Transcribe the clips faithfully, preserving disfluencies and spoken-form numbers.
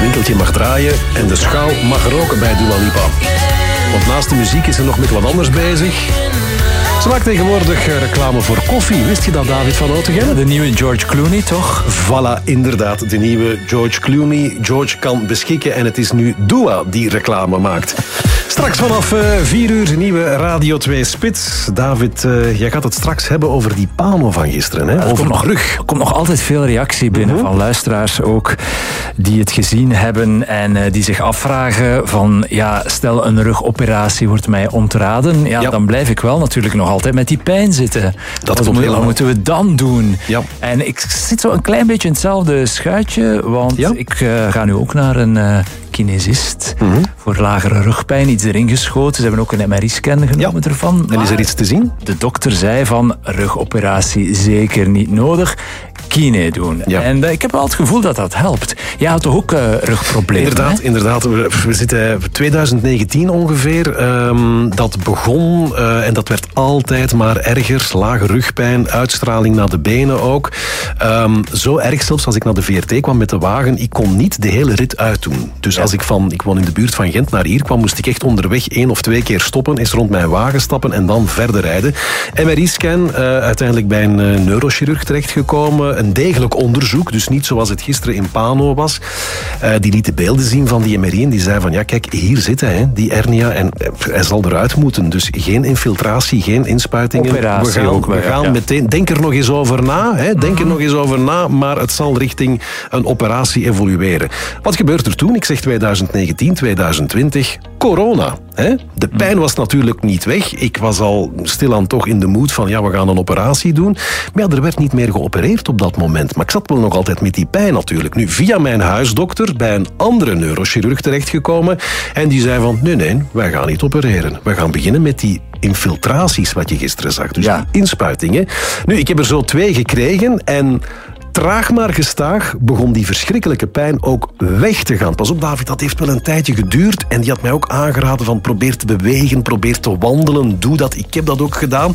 winkeltje mag draaien en de schouw mag roken bij Dua Lipa. Want naast de muziek is ze nog met wat anders bezig. Ze maakt tegenwoordig reclame voor koffie. Wist je dat, David van Oudegem? De nieuwe George Clooney, toch? Voilà, inderdaad. De nieuwe George Clooney. George kan beschikken en het is nu Dua die reclame maakt. Straks vanaf vier uh, uur nieuwe Radio twee Spits. David, uh, jij gaat het straks hebben over die Pano van gisteren. Hè? Ja, over de rug. Er komt nog altijd veel reactie binnen mm-hmm. van luisteraars ook die het gezien hebben en uh, die zich afvragen van ja, stel een rugoperatie wordt mij ontraden. Ja, ja. Dan blijf ik wel natuurlijk nog altijd met die pijn zitten. Dat wat, komt moet, heel wat moeten we dan doen? Ja. En ik zit zo een klein beetje in hetzelfde schuitje, want ja. ik uh, ga nu ook naar een uh, kinesist mm-hmm. voor lagere rugpijn. Iets erin geschoten. Ze hebben ook een M R I-scan genomen ja. ervan. En is er iets te zien? De dokter zei van rugoperatie zeker niet nodig. Kine doen. Ja. En uh, ik heb wel het gevoel dat dat helpt. Jij had toch ook uh, rugproblemen? Inderdaad, hè? inderdaad. We, we zitten twintig negentien ongeveer. Um, dat begon uh, en dat werd altijd maar erger. Lage rugpijn, uitstraling naar de benen ook. Um, zo erg zelfs als ik naar de V R T kwam met de wagen. Ik kon niet de hele rit uitdoen. Dus ja. als ik van, ik woon in de buurt van Gent naar hier kwam, moest ik echt onderweg één of twee keer stoppen, eens rond mijn wagen stappen en dan verder rijden. M R I-scan, uh, uiteindelijk bij een uh, neurochirurg terechtgekomen. Een degelijk onderzoek, dus niet zoals het gisteren in Pano was. Uh, die liet de beelden zien van die M R I en die zei van ja, kijk, hier zitten hè, die hernia en uh, hij zal eruit moeten. Dus geen infiltratie, geen inspuitingen. Operatie we gaan, ook, we gaan ja. meteen, denk er nog eens over na, hè, denk er nog eens over na, maar het zal richting een operatie evolueren. Wat gebeurt er toen? Ik zeg twintig negentien, twintig twintig, corona. Hè? De pijn was natuurlijk niet weg. Ik was al stilaan toch in de moed van ja, we gaan een operatie doen. Maar ja, er werd niet meer geopereerd op dat moment. Maar ik zat wel nog altijd met die pijn natuurlijk. Nu, via mijn huisdokter bij een andere neurochirurg terechtgekomen. En die zei van, nee, nee, wij gaan niet opereren. We gaan beginnen met die infiltraties wat je gisteren zag. Dus ja. die inspuitingen. Nu, ik heb er zo twee gekregen en traag maar gestaag begon die verschrikkelijke pijn ook weg te gaan. Pas op, David, dat heeft wel een tijdje geduurd. En die had mij ook aangeraden van probeer te bewegen, probeer te wandelen, doe dat. Ik heb dat ook gedaan.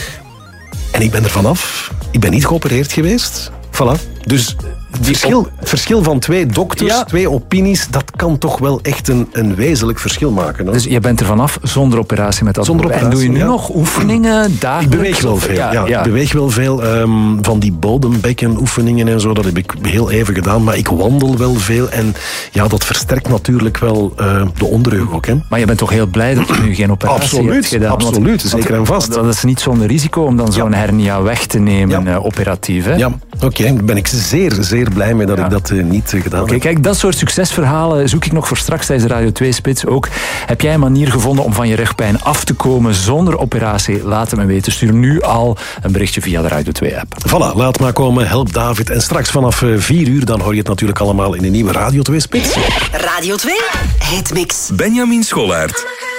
En ik ben er vanaf. Ik ben niet geopereerd geweest. Voilà. Dus het verschil, verschil van twee dokters, ja. twee opinies, dat kan toch wel echt een, een wezenlijk verschil maken. Hoor. Dus je bent er vanaf zonder operatie met dat zonder operatie, En doe je nu ja. nog oefeningen dagelijks? Ik beweeg wel veel. Ja, ja. Ja. Ik beweeg wel veel um, van die bodembekenoefeningen en zo. Dat heb ik heel even gedaan. Maar ik wandel wel veel. En ja, dat versterkt natuurlijk wel uh, de onderrug ook. Hè. Maar je bent toch heel blij dat je nu geen operatie absoluut, hebt gedaan? Absoluut, want, zeker en vast. Dat is niet zonder risico om dan zo'n ja. hernia weg te nemen, ja. uh, operatief. Hè? Ja, oké. Okay. Daar ben ik zeer, zeer blij mee dat ja. ik dat uh, niet uh, gedaan okay, heb. Kijk, dat soort succesverhalen zoek ik nog voor straks tijdens de Radio twee Spits ook. Heb jij een manier gevonden om van je rugpijn af te komen zonder operatie? Laat het me weten. Stuur nu al een berichtje via de Radio twee app. Voilà, laat maar komen. Help David. En straks vanaf vier uur, dan hoor je het natuurlijk allemaal in de nieuwe Radio twee Spits. Radio twee, Hitmix. Benjamin Scholaert.